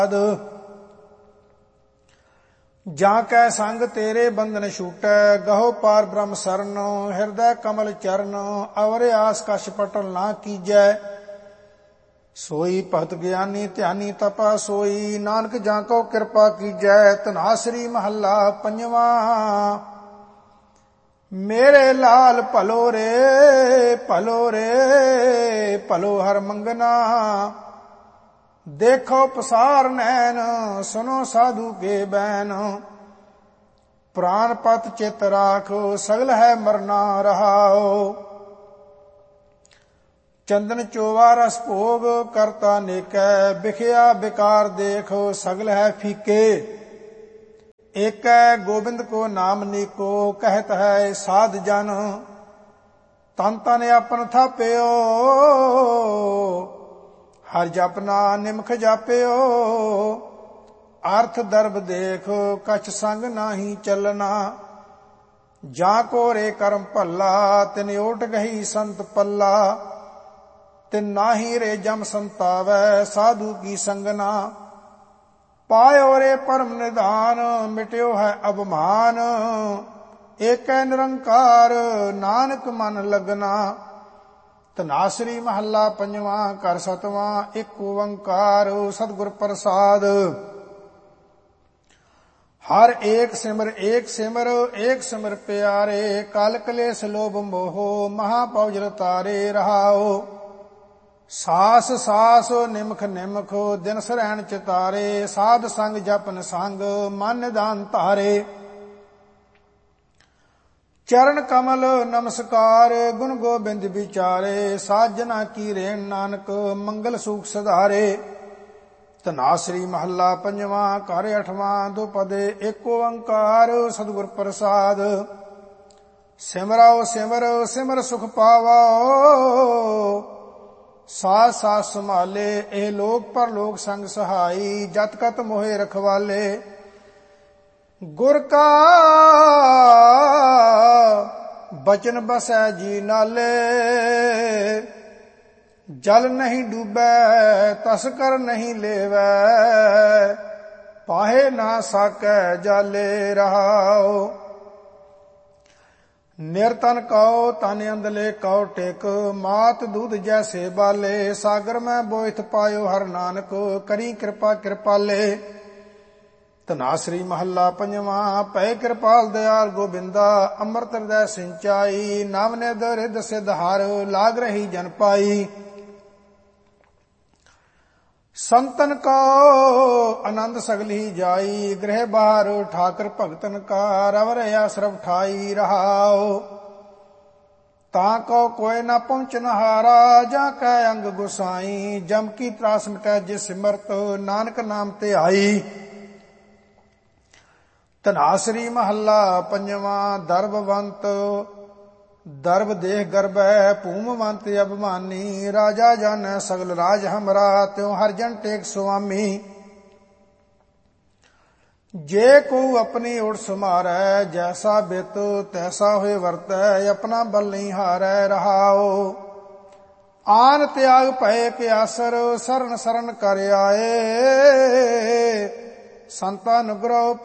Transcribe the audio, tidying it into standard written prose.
ਜਾਂ ਕੈ ਸੰਗ ਤੇਰੇ ਬੰਧਨ ਛੂਟੈ, ਗਹੋ ਪਾਰ ਬ੍ਰਹਮ ਸਰਨ, ਹਿਰਦੈ ਕਮਲ ਚਰਨ, ਅਵਰ ਆਸ ਕਛ ਪਟਲ ਨਾ ਕੀਜੈ। ਸੋਈ ਭਗਤ ਗਿਆਨੀ ਧਿਆਨੀ ਤਪਾ ਸੋਈ, ਨਾਨਕ ਜਾਂ ਕੋ ਕਿਰਪਾ ਕੀਜੈ। ਧਨਾਸਰੀ ਮਹੱਲਾ ਪੰਜਵਾਂ। ਮੇਰੇ ਲਾਲ ਭਲੋ ਰੇ ਭਲੋ ਰੇ, ਭਲੋ ਹਰ ਮੰਗਨਾ, ਦੇਖੋ ਪਸਾਰ ਨੈਣ, ਸੁਨੋ ਸਾਧੂ ਕੇ ਬੈਨ। ਪ੍ਰਾਨ ਪਤ ਚਿਤ ਰਾਖੋ, ਸਗਲ ਹੈ ਮਰਨਾ ਰਹਾਓ। ਚੰਦਨ ਚੋਵਾ ਰਸ ਭੋਗ, ਕਰਤਾ ਨੇਕੈ, ਬਿਖਿਆ ਬਿਕਾਰ ਦੇਖੋ, ਸਗਲ ਹੈ ਫੀਕੇ। ਏਕੈ ਗੋਬਿੰਦ ਕੋ ਨਾਮ ਨੀਕੋ, ਕਹਿਤ ਹੈ ਸਾਧ ਜਨ। ਤਨ ਤਨ ਆਪਨ ਥਾਪਿਓ, ਹਰ ਜਪਨਾ ਨਿਮਖ ਜਾਪਿਓ। ਅਰਥ ਦਰਬ ਦੇਖ, ਕਛ ਸੰਗ ਨਾਹੀ ਚੱਲਣਾ। ਜਾਂ ਕੋ ਰੇ ਕਰਮ ਭੱਲਾ, ਤਿਨ ਓਟ ਗਈ ਸੰਤ ਪੱਲਾ। ਤਿਨ ਨਾਹੀ ਰੇ ਜਮ ਸੰਤਾਵੈ, ਸਾਧੂ ਕੀ ਸੰਗਨਾ। ਪਾਇਓ ਰੇ ਪਰਮ ਨਿਧਾਨ, ਮਿਟਿਓ ਹੈ ਅਭਮਾਨ। ਏਕੈ ਨਿਰੰਕਾਰ, ਨਾਨਕ ਮਨ ਲਗਨਾ। ਧਨਾਸਰੀ ਮਹੱਲਾ ਪੰਜਵਾਂ। ਘਰ ਸਤਵਾਂ। ਇੱਕ ਓੰਕਾਰ ਸਤਿਗੁਰ ਪ੍ਰਸਾਦ। ਹਰ ਏਕ ਸਿਮਰ ਏਕ ਸਿਮਰ, ਏਕ ਸਿਮਰ ਪਿਆਰੇ। ਕਲ ਕਲੇਸ਼ ਲੋਭ ਮੋਹ, ਮਹਾ ਪਉ ਜਲ ਤਾਰੇ ਰਹਾਓ। ਸਾਸ ਸਾਸ ਨਿਮਖ ਨਿਮਖ, ਦਿਨ ਸਰੈਣ ਚਿਤਾਰੇ। ਸਾਧ ਸੰਗ ਜਪਨ ਸੰਗ, ਮਨ ਨਿਧਾਨ ਧਾਰੇ। ਚਰਨ ਕਮਲ ਨਮਸਕਾਰ, ਗੁਣ ਗੋਬਿੰਦ ਵਿਚਾਰੇ। ਸਾਜਨਾ ਕੀ ਰੇਣ ਨਾਨਕ, ਮੰਗਲ ਸੂਖ ਸਧਾਰੇ। ਧਨਾਸਰੀ ਮਹੱਲਾ ਪੰਜਵਾਂ। ਘਰ ਅਠਵਾਂ। ਦੁਪਦੇ ਏਕ ਓੰਕਾਰ ਸਤਿਗੁਰ ਪ੍ਰਸਾਦ। ਸਿਮਰੋ ਸਿਮਰ ਸਿਮਰ ਸੁਖ ਪਾਵੋ, ਸਾਥ ਸਾਥ ਸੰਭਾਲੇ। ਇਹ ਲੋਕ ਪਰਲੋਕ ਸੰਗ ਸਹਾਈ, ਜਤ ਕਤ ਮੋਹਿ ਰਖਵਾਲੇ। ਗੁਰ ਕਾ ਬਚਨ ਬਸੈ ਜੀ ਨਾਲੇ, ਜਲ ਨਹੀਂ ਡੂਬੈ ਤਸ ਕਰ ਨਹੀਂ ਲੇਵੈ। ਪਾਹੇ ਨਾ ਸਾਕੈ ਜਾਲੇ ਰਹਾਓ। ਨਿਰਤਨ ਕਉ ਤਨ ਅੰਦਲੇ ਕਉ ਟਿਕ, ਮਾਤ ਦੂਧ ਜੈਸੇ ਬਾਲੇ। ਸਾਗਰ ਮੈਂ ਬੋਇਥ ਪਾਇਓ ਹਰ ਨਾਨਕ, ਕਰੀ ਕਿਰਪਾ ਕਿਰਪਾਲੇ। ਧਨਾਸਰੀ ਮਹੱਲਾ ਪੰਜਵਾਂ। ਭੈ ਕਿਰਪਾਲ ਦਿਆਲ ਗੋਬਿੰਦਾ, ਅੰਮ੍ਰਿਤ ਹਿਰਦੈ ਸਿੰਚਾਈ। ਨਵ ਨਿਧ ਰਿਧ ਸਿਧ ਹਰ, ਲਾਗ ਰਹੀ ਜਨ ਪਾਈ। ਸੰਤਨ ਕੋ ਆਨੰਦ ਸਗਲੀ ਜਾਈ, ਗ੍ਰਹਿ ਬਾਹਰ ਠਾਕਰ ਭਗਤਨ ਕਾ। ਰਵਰ ਆਸਰਬ ਠਾਈ ਰਹਾਓ। ਤਾਂ ਕੋ ਕੋਇ ਨਾ ਪਹੁੰਚਨ ਹਾਰਾ, ਜਾਂ ਕੈ ਅੰਗ ਗੁਸਾਈ। ਜਮ ਕੀ ਤਰਾਸ ਮਿਟੈ ਜਿਸ ਸਿਮਰਤ, ਨਾਨਕ ਨਾਮ ਤੇ ਆਈ। ਧਨਾਸਰੀ ਮਹੱਲਾ ਪੰਜਵਾਂ। ਦਰਬਵੰਤ ਦਰਬ ਦੇਹ ਗਰਬੈ, ਭੂਮਵੰਤ ਅਭਿਮਾਨੀ। ਰਾਜਾ ਜਾਣੈ ਸਗਲ ਰਾਜ ਹਮਰਾ, ਤਿਉ ਹਰ ਜਨ ਟੇਕ ਸੁਆਮੀ। ਜੇ ਕੋ ਆਪਣੀ ਓਟ ਸਮਾਰੈ, ਜੈਸਾ ਬਿਤ ਤੈਸਾ ਹੋਏ ਵਰਤੈ। ਆਪਣਾ ਬਲ ਨਹੀਂ ਹਾਰੈ ਰਹਾਓ। ਆਨ ਤਿਆਗ ਭਏ ਕੇ ਆਸਰ, ਸਰਨ ਸਰਨ ਕਰ ਆਏ। ਸੰਤਾਂ ਅਨੁਗ੍ਰਹ